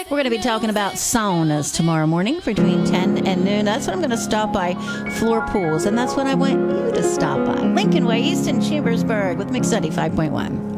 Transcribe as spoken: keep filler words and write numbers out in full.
We're going to be talking about saunas tomorrow morning between ten and noon. That's when I'm going to stop by Floor Pools, and that's when I want you to stop by. Lincoln Way, East in Chambersburg with Mix seventy-five point one.